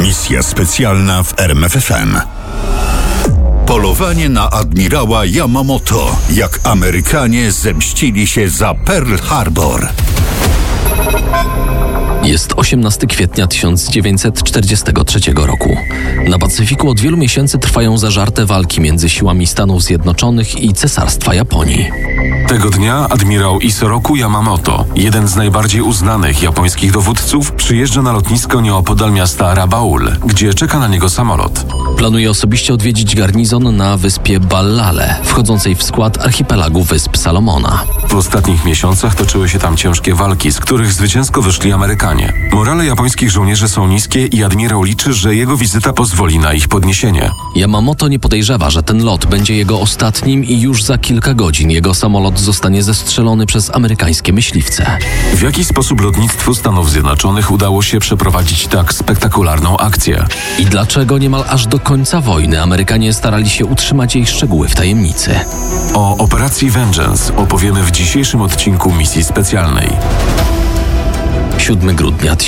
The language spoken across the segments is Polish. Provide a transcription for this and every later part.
Misja specjalna w RMFFM. Polowanie na admirała Yamamoto. Jak Amerykanie zemścili się za Pearl Harbor. Jest 18 kwietnia 1943 roku. Na Pacyfiku od wielu miesięcy trwają zażarte walki między siłami Stanów Zjednoczonych i Cesarstwa Japonii. Tego dnia admirał Isoroku Yamamoto, jeden z najbardziej uznanych japońskich dowódców, przyjeżdża na lotnisko nieopodal miasta Rabaul, gdzie czeka na niego samolot. Planuje osobiście odwiedzić garnizon na wyspie Ballale, wchodzącej w skład archipelagu Wysp Salomona. W ostatnich miesiącach toczyły się tam ciężkie walki, z których zwycięsko wyszli Amerykanie. Morale japońskich żołnierzy są niskie i admirał liczy, że jego wizyta pozwoli na ich podniesienie. Yamamoto nie podejrzewa, że ten lot będzie jego ostatnim i już za kilka godzin jego samolot zostanie zestrzelony przez amerykańskie myśliwce. W jaki sposób lotnictwu Stanów Zjednoczonych udało się przeprowadzić tak spektakularną akcję? I dlaczego niemal aż do końca wojny Amerykanie starali się utrzymać jej szczegóły w tajemnicy? O operacji Vengeance opowiemy w dzisiejszym odcinku Misji Specjalnej. 7 grudnia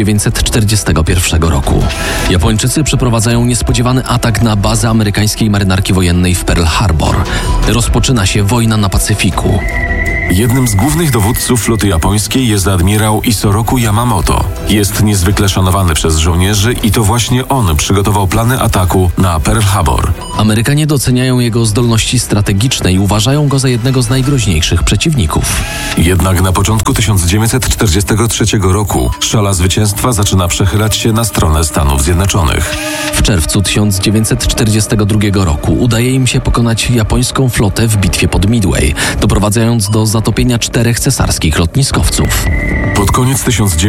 1941 roku. Japończycy przeprowadzają niespodziewany atak na bazę amerykańskiej marynarki wojennej w Pearl Harbor. Rozpoczyna się wojna na Pacyfiku. Jednym z głównych dowódców floty japońskiej jest admirał Isoroku Yamamoto. Jest niezwykle szanowany przez żołnierzy i to właśnie on przygotował plany ataku na Pearl Harbor. Amerykanie doceniają jego zdolności strategiczne i uważają go za jednego z najgroźniejszych przeciwników. Jednak na początku 1943 roku szala zwycięstwa zaczyna przechylać się na stronę Stanów Zjednoczonych. W czerwcu 1942 roku udaje im się pokonać japońską flotę w bitwie pod Midway, doprowadzając do zatopienia 4 cesarskich lotniskowców. Pod koniec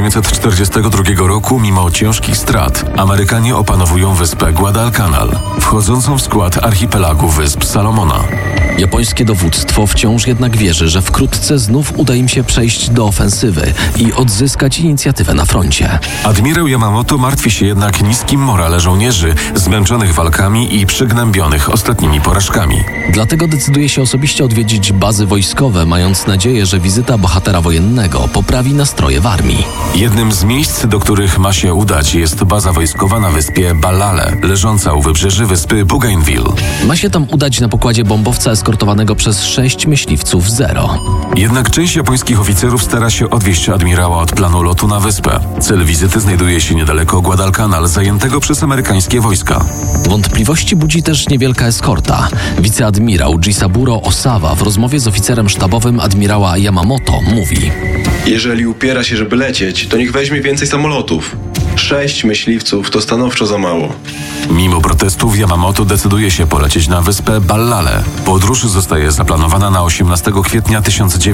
1942 roku, mimo ciężkich strat, Amerykanie opanowują wyspę Guadalcanal, wchodzącą w skład archipelagu Wysp Salomona. Japońskie dowództwo wciąż jednak wierzy, że wkrótce znów uda im się przejść do ofensywy i odzyskać inicjatywę na froncie. Admirał Yamamoto martwi się jednak niskim morale żołnierzy, zmęczonych walkami i przygnębionych ostatnimi porażkami. Dlatego decyduje się osobiście odwiedzić bazy wojskowe, mając nadzieję, że wizyta bohatera wojennego poprawi nastroje w armii. Jednym z miejsc, do których ma się udać, jest baza wojskowa na wyspie Ballale, leżąca u wybrzeży wyspy Bougainville. Ma się tam udać na pokładzie bombowca eskortowanego przez 6 myśliwców Zero. Jednak część japońskich oficerów stara się odwieźć admirała od planu lotu na wyspę. Cel wizyty znajduje się niedaleko Guadalcanal, zajętego przez amerykańskie wojska. Wątpliwości budzi też niewielka eskorta. Wiceadmirał Jisaburo Osawa w rozmowie z oficerem sztabowym admirała Yamamoto mówi: jeżeli upiera się, żeby lecieć, to niech weźmie więcej samolotów. 6 myśliwców to stanowczo za mało. Mimo protestów Yamamoto decyduje się polecieć na wyspę Ballale. Podróż zostaje zaplanowana na 18 kwietnia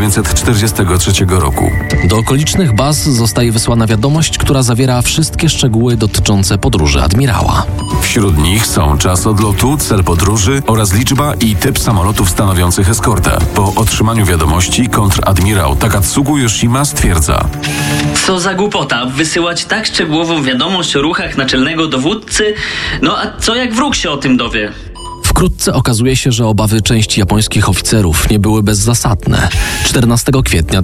1943 roku. Do okolicznych baz zostaje wysłana wiadomość, która zawiera wszystkie szczegóły dotyczące podróży admirała. Wśród nich są czas odlotu, cel podróży oraz liczba i typ samolotów stanowiących eskortę. Po otrzymaniu wiadomości kontradmirał Takatsugu Yoshima stwierdza: co za głupota, wysyłać tak szczegółową wiadomość o ruchach naczelnego dowódcy? No a co jak wróg się o tym dowie? Wkrótce okazuje się, że obawy części japońskich oficerów nie były bezzasadne. 14 kwietnia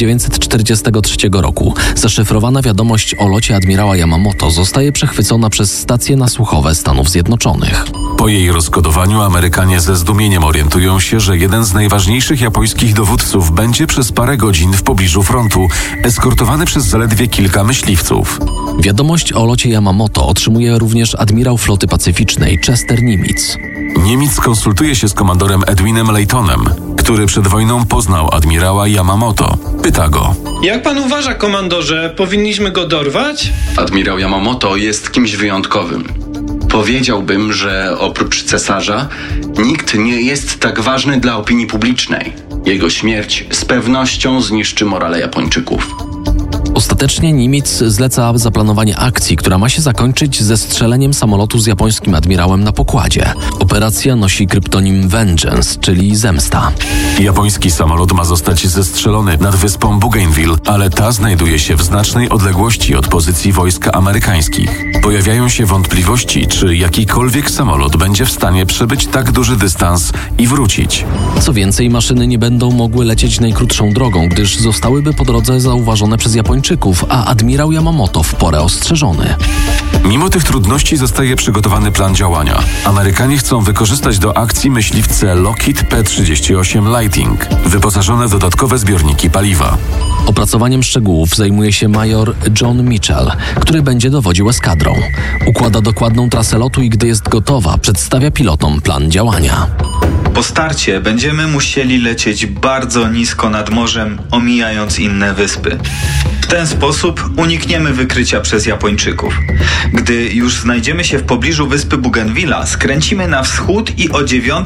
1943 roku zaszyfrowana wiadomość o locie admirała Yamamoto zostaje przechwycona przez stacje nasłuchowe Stanów Zjednoczonych. Po jej rozkodowaniu Amerykanie ze zdumieniem orientują się, że jeden z najważniejszych japońskich dowódców będzie przez parę godzin w pobliżu frontu, eskortowany przez zaledwie kilka myśliwców. Wiadomość o locie Yamamoto otrzymuje również admirał floty pacyficznej Chester Nimitz. Nimitz konsultuje się z komandorem Edwinem Laytonem, który przed wojną poznał admirała Yamamoto. Pyta go: jak pan uważa, komandorze, powinniśmy go dorwać? Admirał Yamamoto jest kimś wyjątkowym. Powiedziałbym, że oprócz cesarza nikt nie jest tak ważny dla opinii publicznej. Jego śmierć z pewnością zniszczy morale Japończyków. Ostatecznie Nimitz zleca zaplanowanie akcji, która ma się zakończyć zestrzeleniem samolotu z japońskim admirałem na pokładzie. Operacja nosi kryptonim Vengeance, czyli zemsta. Japoński samolot ma zostać zestrzelony nad wyspą Bougainville, ale ta znajduje się w znacznej odległości od pozycji wojsk amerykańskich. Pojawiają się wątpliwości, czy jakikolwiek samolot będzie w stanie przebyć tak duży dystans i wrócić. Co więcej, maszyny nie będą mogły lecieć najkrótszą drogą, gdyż zostałyby po drodze zauważone przez Japończyków, a admirał Yamamoto w porę ostrzeżony. Mimo tych trudności zostaje przygotowany plan działania. Amerykanie chcą wykorzystać do akcji myśliwce Lockheed P-38 Lightning, wyposażone w dodatkowe zbiorniki paliwa. Opracowaniem szczegółów zajmuje się major John Mitchell, który będzie dowodził eskadrą. Układa dokładną trasę lotu i gdy jest gotowa, przedstawia pilotom plan działania. Po starcie będziemy musieli lecieć bardzo nisko nad morzem, omijając inne wyspy. W ten sposób unikniemy wykrycia przez Japończyków. Gdy już znajdziemy się w pobliżu wyspy Bougainvillea, skręcimy na wschód i o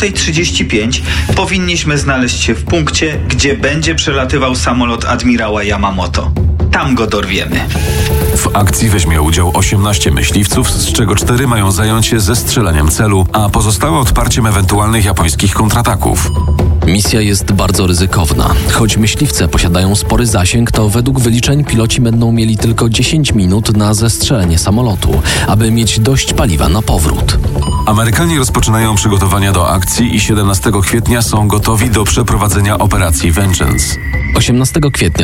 9:35 powinniśmy znaleźć się w punkcie, gdzie będzie przelatywał samolot admirała Yamamoto. Tam go dorwiemy. W akcji weźmie udział 18 myśliwców, z czego 4 mają zająć się zestrzeleniem celu, a pozostałe odparciem ewentualnych japońskich kontrataków. Misja jest bardzo ryzykowna. Choć myśliwce posiadają spory zasięg, to według wyliczeń piloci będą mieli tylko 10 minut na zestrzelenie samolotu, aby mieć dość paliwa na powrót. Amerykanie rozpoczynają przygotowania do akcji i 17 kwietnia są gotowi do przeprowadzenia operacji Vengeance. 18 kwietnia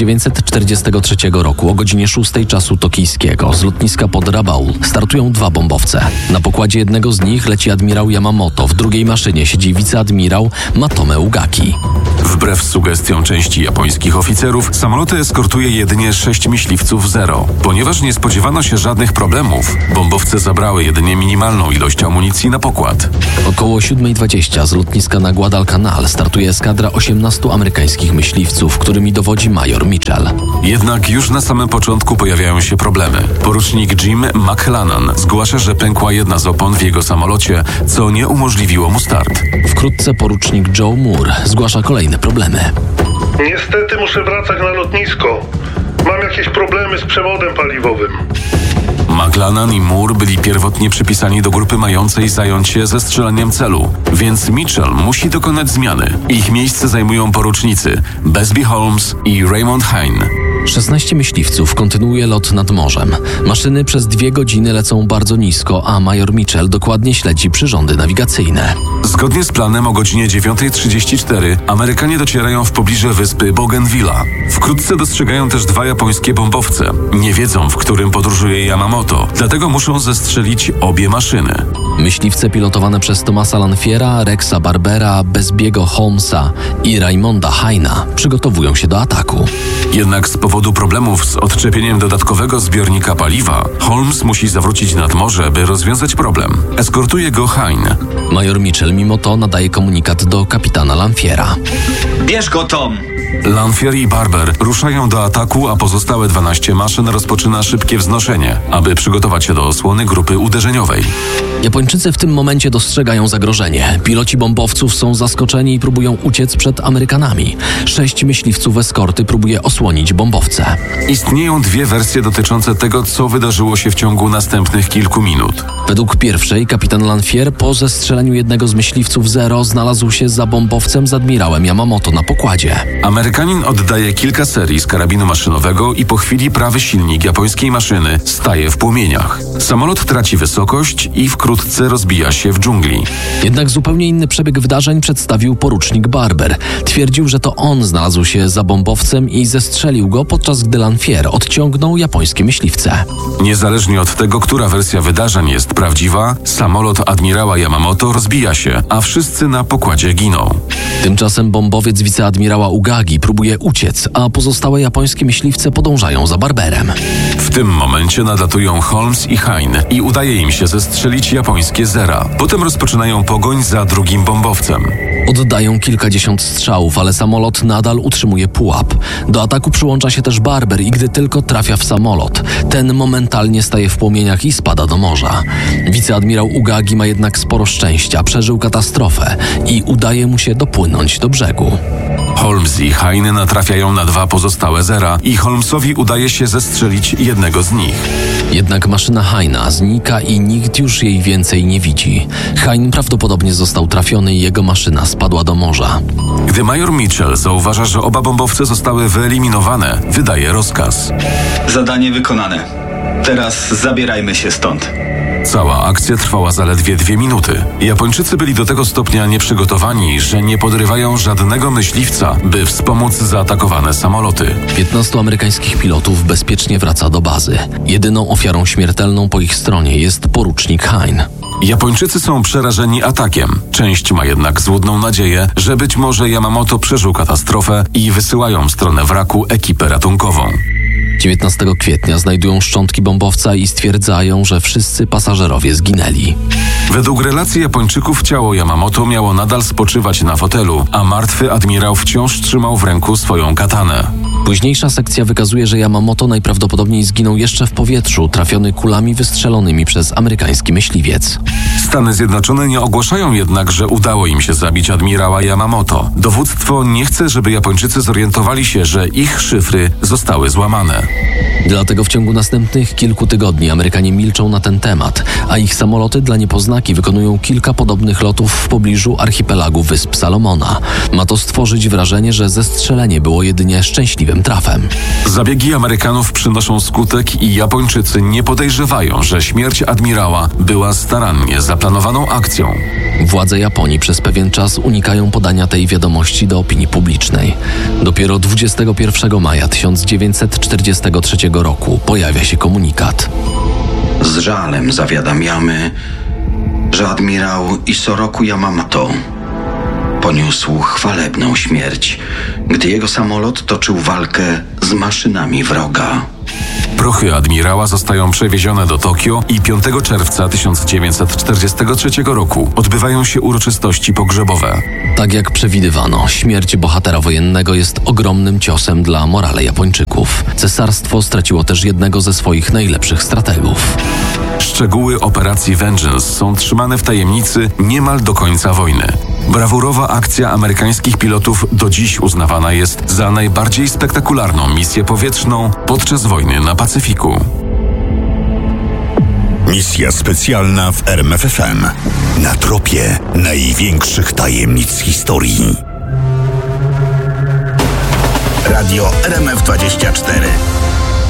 1943 roku o godzinie 6 czasu tokijskiego z lotniska pod Rabaul startują 2 bombowce. Na pokładzie jednego z nich leci admirał Yamamoto, w drugiej maszynie siedzi wiceadmirał Matome Ugaki. Wbrew sugestiom części japońskich oficerów, samoloty eskortuje jedynie 6 myśliwców Zero. Ponieważ nie spodziewano się żadnych problemów, bombowce zabrały jedynie minimalną ilość amunicji na pokład. Około 7:20 z lotniska na Guadalcanal startuje eskadra 18 amerykańskich myśliwców, którymi dowodzi major Mitchell. Jednak już na samym początku pojawiają się problemy. Porucznik Jim McLennan zgłasza, że pękła jedna z opon w jego samolocie, co nie umożliwiło mu start. Wkrótce porucznik Joe Moore zgłasza kolejne problemy. Niestety muszę wracać na lotnisko. Mam jakieś problemy z przewodem paliwowym. McLennan i Moore byli pierwotnie przypisani do grupy mającej zająć się zestrzeleniem celu, więc Mitchell musi dokonać zmiany. Ich miejsce zajmują porucznicy Busby Holmes i Raymond Hine. 16 myśliwców kontynuuje lot nad morzem. Maszyny przez 2 godziny lecą bardzo nisko, a major Mitchell dokładnie śledzi przyrządy nawigacyjne. Zgodnie z planem o godzinie 9:34 Amerykanie docierają w pobliże wyspy Bougainvillea. Wkrótce dostrzegają też 2 japońskie bombowce. Nie wiedzą, w którym podróżuje Yamamoto, dlatego muszą zestrzelić obie maszyny. Myśliwce pilotowane przez Thomasa Lanfiera, Rexa Barbera, Busby'ego Holmesa i Raymonda Hine'a przygotowują się do ataku. Jednak z powodu problemów z odczepieniem dodatkowego zbiornika paliwa, Holmes musi zawrócić nad morze, by rozwiązać problem. Eskortuje go Hine. Major Mitchell mimo to nadaje komunikat do kapitana Lanfiera. Bierz go, Tom! Lanfier i Barber ruszają do ataku, a pozostałe 12 maszyn rozpoczyna szybkie wznoszenie, aby przygotować się do osłony grupy uderzeniowej. Japończycy w tym momencie dostrzegają zagrożenie. Piloci bombowców są zaskoczeni i próbują uciec przed Amerykanami. 6 myśliwców eskorty próbuje osłonić bombowce. Istnieją 2 wersje dotyczące tego, co wydarzyło się w ciągu następnych kilku minut. Według pierwszej kapitan Lanfier po zestrzeleniu jednego z myśliwców Zero znalazł się za bombowcem z admirałem Yamamoto na pokładzie. Amerykanin oddaje kilka serii z karabinu maszynowego i po chwili prawy silnik japońskiej maszyny staje w płomieniach. Samolot traci wysokość i wkrótce rozbija się w dżungli. Jednak zupełnie inny przebieg wydarzeń przedstawił porucznik Barber. Twierdził, że to on znalazł się za bombowcem i zestrzelił go, podczas gdy Lanfier odciągnął japońskie myśliwce. Niezależnie od tego, która wersja wydarzeń jest prawdziwa, samolot admirała Yamamoto rozbija się, a wszyscy na pokładzie giną. Tymczasem bombowiec wiceadmirała Ugagi próbuje uciec, a pozostałe japońskie myśliwce podążają za Barberem. W tym momencie nadlatują Holmes i Hine i udaje im się zestrzelić japońskie Zera. Potem rozpoczynają pogoń za drugim bombowcem. Oddają kilkadziesiąt strzałów, ale samolot nadal utrzymuje pułap. Do ataku przyłącza się też Barber i gdy tylko trafia w samolot, ten momentalnie staje w płomieniach i spada do morza. Wiceadmirał Ugagi ma jednak sporo szczęścia, przeżył katastrofę i udaje mu się dopłynąć do brzegu. Holmes i Hine natrafiają na 2 pozostałe Zera i Holmesowi udaje się zestrzelić jednego z nich. Jednak maszyna Hine'a znika i nikt już jej więcej nie widzi. Hine prawdopodobnie został trafiony i jego maszyna spadła do morza. Gdy major Mitchell zauważa, że oba bombowce zostały wyeliminowane, wydaje rozkaz. Zadanie wykonane. Teraz zabierajmy się stąd. Cała akcja trwała zaledwie 2 minuty. Japończycy byli do tego stopnia nieprzygotowani, że nie podrywają żadnego myśliwca, by wspomóc zaatakowane samoloty. 15 amerykańskich pilotów bezpiecznie wraca do bazy. Jedyną ofiarą śmiertelną po ich stronie jest porucznik Hein. Japończycy są przerażeni atakiem. Część ma jednak złudną nadzieję, że być może Yamamoto przeżył katastrofę i wysyłają w stronę wraku ekipę ratunkową. 19 kwietnia znajdują szczątki bombowca i stwierdzają, że wszyscy pasażerowie zginęli. Według relacji Japończyków ciało Yamamoto miało nadal spoczywać na fotelu, a martwy admirał wciąż trzymał w ręku swoją katanę. Późniejsza sekcja wykazuje, że Yamamoto najprawdopodobniej zginął jeszcze w powietrzu, trafiony kulami wystrzelonymi przez amerykański myśliwiec. Stany Zjednoczone nie ogłaszają jednak, że udało im się zabić admirała Yamamoto. Dowództwo nie chce, żeby Japończycy zorientowali się, że ich szyfry zostały złamane. Dlatego w ciągu następnych kilku tygodni Amerykanie milczą na ten temat, a ich samoloty dla niepoznaki wykonują kilka podobnych lotów w pobliżu archipelagu Wysp Salomona. Ma to stworzyć wrażenie, że zestrzelenie było jedynie szczęśliwym trafem. Zabiegi Amerykanów przynoszą skutek i Japończycy nie podejrzewają, że śmierć admirała była starannie zaplanowaną akcją. Władze Japonii przez pewien czas unikają podania tej wiadomości do opinii publicznej. Dopiero 21 maja 1943 roku pojawia się komunikat. Z żalem zawiadamiamy, że admirał Isoroku Yamamoto poniósł chwalebną śmierć, gdy jego samolot toczył walkę z maszynami wroga. Prochy admirała zostają przewiezione do Tokio i 5 czerwca 1943 roku odbywają się uroczystości pogrzebowe. Tak jak przewidywano, śmierć bohatera wojennego jest ogromnym ciosem dla morale Japończyków. Cesarstwo straciło też jednego ze swoich najlepszych strategów. Szczegóły operacji Vengeance są trzymane w tajemnicy niemal do końca wojny. Brawurowa akcja amerykańskich pilotów do dziś uznawana jest za najbardziej spektakularną misję powietrzną podczas wojny na Pacyfiku. Misja specjalna w RMF FM. Na tropie największych tajemnic historii. Radio RMF 24.